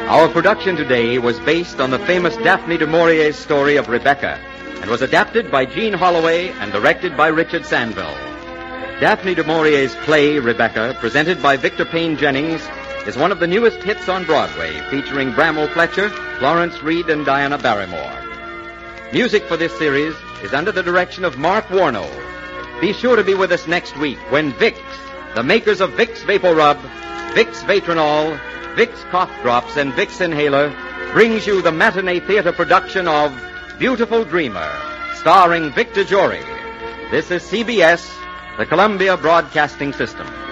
Our production today was based on the famous Daphne du Maurier's story of Rebecca and was adapted by Jean Holloway and directed by Richard Sandville. Daphne du Maurier's play, Rebecca, presented by Victor Payne Jennings, is one of the newest hits on Broadway, featuring Bramwell Fletcher, Florence Reed, and Diana Barrymore. Music for this series is under the direction of Mark Warnow. Be sure to be with us next week when Vicks, the makers of Vicks Vapor Rub, Vicks Vatronol, Vicks Cough Drops, and Vicks Inhaler, brings you the matinee theater production of Beautiful Dreamer, starring Victor Jory. This is CBS, the Columbia Broadcasting System.